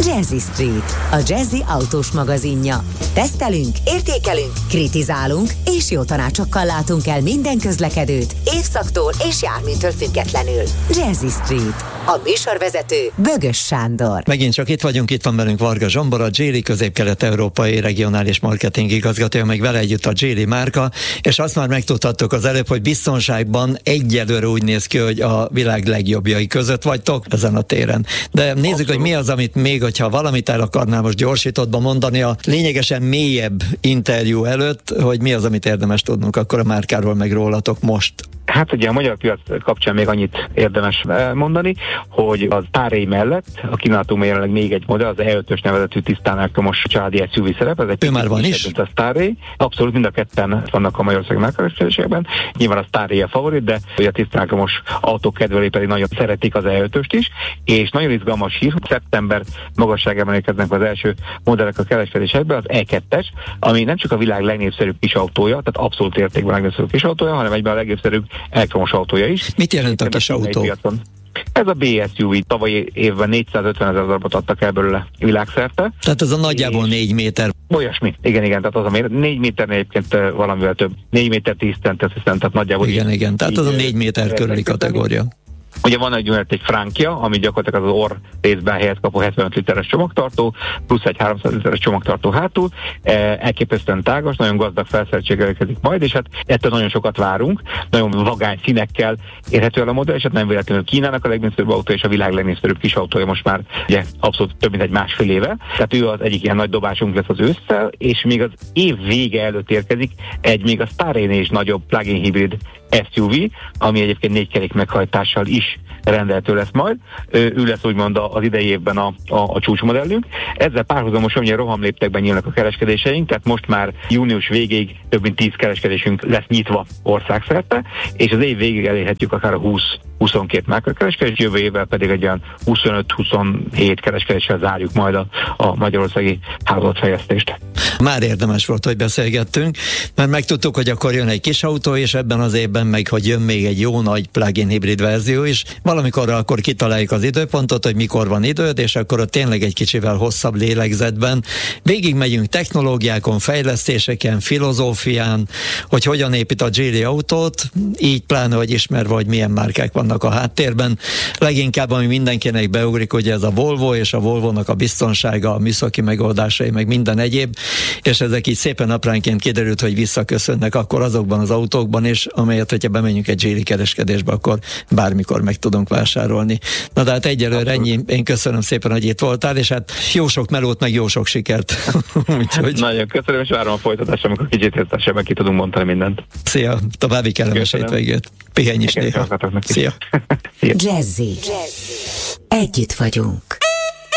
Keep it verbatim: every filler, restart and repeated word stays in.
Jazzy Street, a Jazzy autós magazinja. Tesztelünk, értékelünk, kritizálunk, és jó tanácsokkal látunk el minden közlekedőt, évszaktól és járműtől függetlenül. Jazzy Street, a műsorvezető Bögös Sándor. Megint csak itt vagyunk, itt van velünk Varga Zsombor, a Geely közép-kelet-európai regionális marketing igazgatója, meg vele együtt a Geely márka, és azt már megtudhattuk az előbb, hogy biztonságban egyelőre úgy néz ki, hogy a világ legjobbjai között vagytok ezen a téren. De nézzük, Abszolút. Hogy mi az, amit még, hogyha valamit el akarnál most gyorsítottban mondani a lényegesen mélyebb interjú előtt, hogy mi az, amit érdemes tudnunk akkor a márkáról, meg rólatok most. Hát ugye a magyar piac kapcsán még annyit érdemes mondani, hogy az Starray mellett a kínálatunkban jelenleg még egy modell, az E ötös nevezetű tisztán elektromos családi es u vé szerep. Ez egy ő már van is? A Starray. Abszolút mind a ketten vannak a Magyarország márkakereskedésekben. Nyilván a Starray a favorit, de a tisztán elektromos autók kedvelői pedig nagyon szeretik az E ötöst is, és nagyon izgalmas hír, hogy szeptember magasságában érkeznek az első modellek a kereskedésekbe, az E kettes, ami nem csak a világ legnépszerűbb kis autója, tehát abszolút értékben legnépszerűbb kis autója, hanem egyben a legnépszerűbb elektromos autója is. Mit jelent a kis autó? Ez a bé es u vé, tavalyi évben négyszázötven ezer darabot adtak el belőle világszerte. Tehát az a nagyjából négy méter. Olyasmi, igen, igen, tehát az a méret. négy méter egyébként valamivel több. négy méter tíz cent, azt hiszem, tehát nagyjából. Igen, így, igen, tehát az a négy méter körüli kategória. Ugye van egy olyan, egy Francia, ami gyakorlatilag az orr részben helyet kapó hetvenöt literes csomagtartó, plusz egy háromszáz literes csomagtartó hátul, elképesztően tágas, nagyon gazdag felszereltséggel érkezik majd, és hát ettől nagyon sokat várunk, nagyon vagány színekkel érhető el a modell, és hát nem véletlenül Kínának a legnépszerűbb autó és a világ legnépszerűbb kis autója most már ugye abszolút több mint egy másfél éve. Tehát ő az egyik ilyen nagy dobásunk lesz az ősszel, és még az év vége előtt érkezik egy még a Starray-nél is nagyobb plug-in hibrid es u vé, ami egyébként négy kerék meghajtással is rendelhető lesz majd. Ő lesz úgymond az idei évben a, a, a csúcsmodellünk. Ezzel párhuzamosan ugye rohamléptekben nyílnak a kereskedéseink, tehát most már június végéig több mint tíz kereskedésünk lesz nyitva országszerte, és az év végéig elérhetjük akár a húsz-huszonkét márkakereskedést, jövő évvel pedig egy olyan huszonöt-huszonhét kereskedéssel zárjuk majd a, a magyarországi hálózatfejlesztést. Már érdemes volt, hogy beszélgettünk, mert megtudtuk, hogy akkor jön egy kis autó, és ebben az évben meg, hogy jön még egy jó nagy plug-in hibrid verzió is. Valamikor akkor kitaláljuk az időpontot, hogy mikor van időd, és akkor ott tényleg egy kicsivel hosszabb lélegzetben végig megyünk technológiákon, fejlesztéseken, filozófián, hogy hogyan épít a Geely autót, így pláne, hogy ismerve, hogy milyen márkák vannak a háttérben. Leginkább, ami mindenkinek beugrik, ugye ez a Volvo, és a Volvo-nak a biztonsága, a műszaki megoldásai, meg minden egyéb, és ezek így szépen apránként kiderült, hogy visszaköszönnek akkor azokban az autókban is, amelyet, hogyha bemegyünk egy Geely kereskedésbe, akkor bármikor meg tudunk vásárolni. Na de hát egyelőre ennyi. Én köszönöm szépen, hogy itt voltál, és hát jó sok melót, meg jó sok sikert. Úgyhogy... Nagyon köszönöm, és várom a folytatást, amikor kicsit értesebben ki tudunk mondani mindent. Szia, további kellemes hétvégét. Pihenj is néha. Szia. Jazzy. Együtt vagyunk.